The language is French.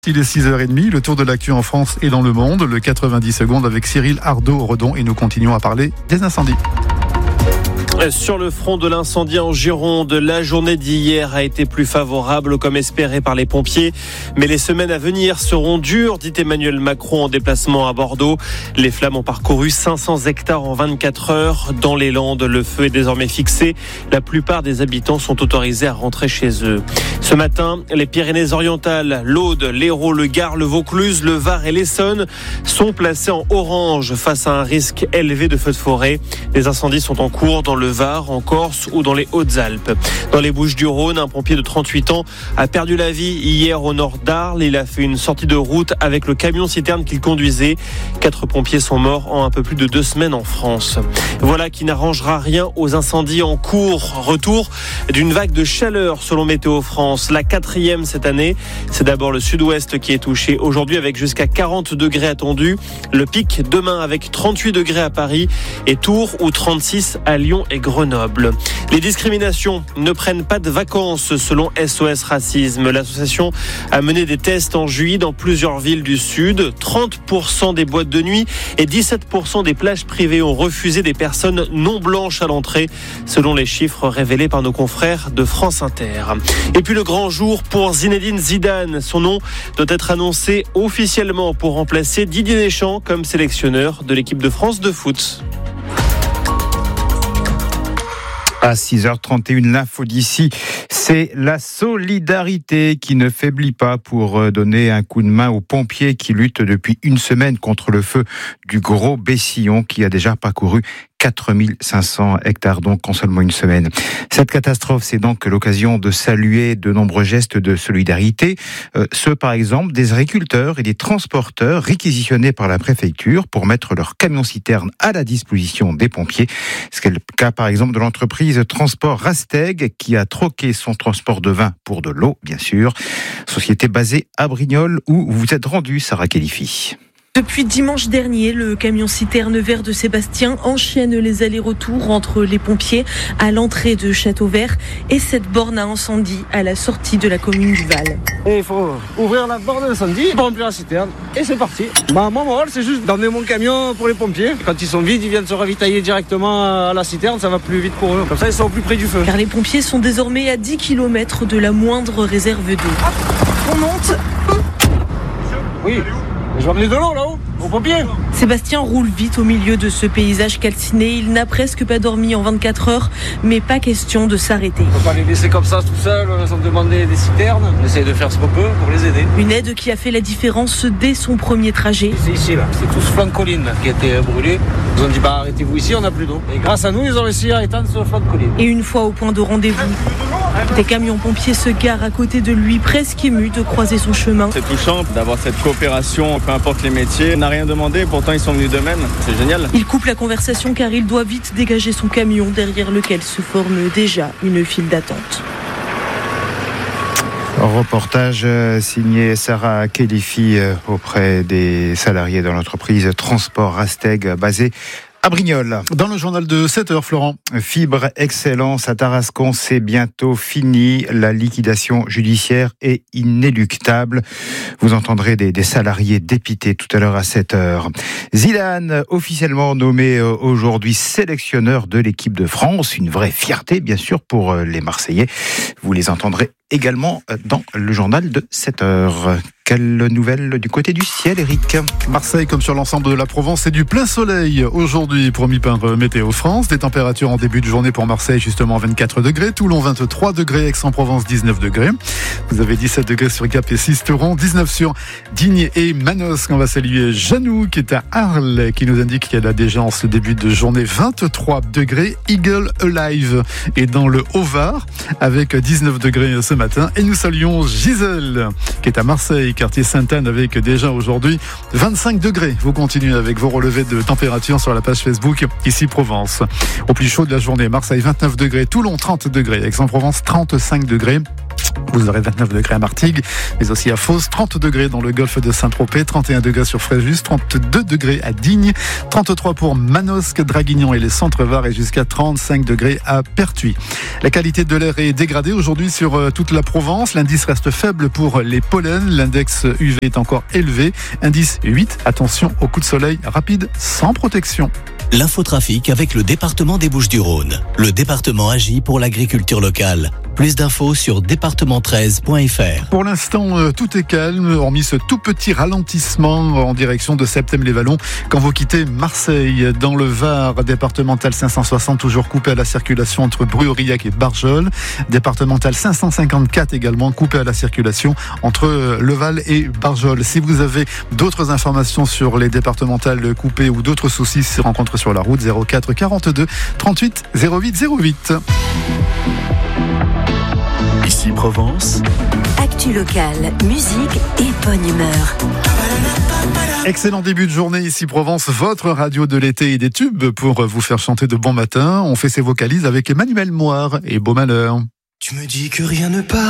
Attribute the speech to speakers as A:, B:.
A: Il est 6h30, le tour de l'actu en France et dans le monde, le 90 secondes avec Cyril Ardo-Redon et nous continuons à parler des incendies.
B: Sur le front de l'incendie en Gironde, la journée d'hier a été plus favorable comme espéré par les pompiers. Mais les semaines à venir seront dures, dit Emmanuel Macron en déplacement à Bordeaux. Les flammes ont parcouru 500 hectares en 24 heures. Dans les Landes, le feu est désormais fixé. La plupart des habitants sont autorisés à rentrer chez eux. Ce matin, les Pyrénées-Orientales, l'Aude, l'Hérault, le Gard, le Vaucluse, le Var et l'Essonne sont placés en orange face à un risque élevé de feux de forêt. Les incendies sont en cours dans le Var, en Corse ou dans les Hautes-Alpes. Dans les Bouches-du-Rhône, un pompier de 38 ans a perdu la vie hier au nord d'Arles. Il a fait une sortie de route avec le camion-citerne qu'il conduisait. 4 pompiers sont morts en un peu plus de 2 semaines en France. Voilà qui n'arrangera rien aux incendies en cours. Retour d'une vague de chaleur selon Météo France. La 4e cette année. C'est d'abord le sud-ouest qui est touché aujourd'hui avec jusqu'à 40 degrés attendus. Le pic demain avec 38 degrés à Paris et Tours ou 36 à Lyon et Grenoble. Les discriminations ne prennent pas de vacances selon SOS Racisme. L'association a mené des tests en juillet dans plusieurs villes du Sud. 30% des boîtes de nuit et 17% des plages privées ont refusé des personnes non blanches à l'entrée, selon les chiffres révélés par nos confrères de France Inter. Et puis le grand jour pour Zinedine Zidane. Son nom doit être annoncé officiellement pour remplacer Didier Deschamps comme sélectionneur de l'équipe de France de foot.
C: À 6h31, l'info d'ici, c'est la solidarité qui ne faiblit pas pour donner un coup de main aux pompiers qui luttent depuis une semaine contre le feu du Gros Bessillon qui a déjà parcouru 4500 hectares donc en seulement une semaine. Cette catastrophe, c'est donc l'occasion de saluer de nombreux gestes de solidarité. Ceux par exemple des agriculteurs et des transporteurs réquisitionnés par la préfecture pour mettre leurs camions-citernes à la disposition des pompiers. C'est le cas par exemple de l'entreprise Transport Rasteg qui a troqué son transport de vin pour de l'eau, bien sûr. Société basée à Brignoles où vous vous êtes rendu, Sarah Khelifi.
D: Depuis dimanche dernier, le camion-citerne vert de Sébastien enchaîne les allers-retours entre les pompiers à l'entrée de Châteauvert et cette borne à incendie à la sortie de la commune du Val.
E: Et il faut ouvrir la borne d'incendie pour remplir la citerne et c'est parti. Mon rôle, c'est juste d'emmener mon camion pour les pompiers. Quand ils sont vides, ils viennent se ravitailler directement à la citerne, ça va plus vite pour eux. Comme ça, ils sont au plus près du feu.
D: Car les pompiers sont désormais à 10 km de la moindre réserve d'eau. On monte.
E: Oui. Je vais emmener de l'eau là-haut, aux pompiers.
D: Sébastien roule vite au milieu de ce paysage calciné. Il n'a presque pas dormi en 24 heures, mais pas question de s'arrêter.
E: On ne peut pas les laisser comme ça tout seuls, sans demander des citernes. On essaye de faire ce qu'on peut pour les aider.
D: Une aide qui a fait la différence dès son premier trajet.
E: C'est ici là, c'est tout ce flanc de colline qui a été brûlé. Ils ont dit arrêtez-vous ici, on n'a plus d'eau. Et grâce à nous, ils ont réussi à éteindre ce flanc de colline.
D: Et une fois au point de rendez-vous, des camions pompiers se garent à côté de lui, presque émus de croiser son chemin.
F: C'est touchant d'avoir cette coopération, peu importe les métiers. On n'a rien demandé, pourtant ils sont venus d'eux-mêmes. C'est génial.
D: Il coupe la conversation car il doit vite dégager son camion derrière lequel se forme déjà une file d'attente.
C: Reportage signé Sarah Khelifi auprès des salariés de l'entreprise Transport Rasteg basée à Brignoles.
A: Dans le journal de 7h, Florent.
C: Fibre Excellence à Tarascon, c'est bientôt fini. La liquidation judiciaire est inéluctable. Vous entendrez des salariés dépités tout à l'heure à 7h. Zidane, officiellement nommé aujourd'hui sélectionneur de l'équipe de France. Une vraie fierté, bien sûr, pour les Marseillais. Vous les entendrez également dans le journal de 7h. Quelle nouvelle du côté du ciel, Eric ?
A: Marseille, comme sur l'ensemble de la Provence, c'est du plein soleil aujourd'hui, promis par Météo France. Des températures en début de journée pour Marseille, justement 24 degrés. Toulon, 23 degrés. Aix-en-Provence, 19 degrés. Vous avez 17 degrés sur Gap et Sisteron, 19 sur Digne et Manosque. On va saluer Janou, qui est à Arles, qui nous indique qu'elle a déjà en ce début de journée 23 degrés. Eagle Alive est dans le Haut-Var, avec 19 degrés ce matin. Et nous saluons Gisèle, qui est à Marseille, quartier Sainte-Anne, avec déjà aujourd'hui 25 degrés. Vous continuez avec vos relevés de température sur la page Facebook Ici Provence. Au plus chaud de la journée, Marseille 29 degrés, Toulon 30 degrés, Aix-en-Provence 35 degrés. Vous aurez 29 degrés à Martigues, mais aussi à Fos, 30 degrés dans le golfe de Saint-Tropez, 31 degrés sur Fréjus, 32 degrés à Digne, 33 pour Manosque, Draguignan et les Centres-Var et jusqu'à 35 degrés à Pertuis. La qualité de l'air est dégradée aujourd'hui sur toute la Provence. L'indice reste faible pour les pollens. L'index UV est encore élevé. Indice 8. Attention aux coups de soleil rapides sans protection.
G: L'infotrafic avec le département des Bouches-du-Rhône. Le département agit pour l'agriculture locale. Plus d'infos sur département13.fr.
A: Pour l'instant, tout est calme, hormis ce tout petit ralentissement en direction de Septem-les-Vallons quand vous quittez Marseille. Dans le Var, départemental 560, toujours coupé à la circulation entre Bru-Aurillac et Barjol. Départemental 554 également coupé à la circulation entre Le Val et Barjol. Si vous avez d'autres informations sur les départementales coupées ou d'autres soucis se rencontrent sur la route, 04 42 38 08 08.
H: Ici Provence.
I: Actu locale, musique et bonne humeur.
A: Excellent début de journée ici Provence, votre radio de l'été et des tubes pour vous faire chanter de bon matin. On fait ses vocalises avec Emmanuel Moire et Beau Malheur.
H: Tu me dis que rien ne part.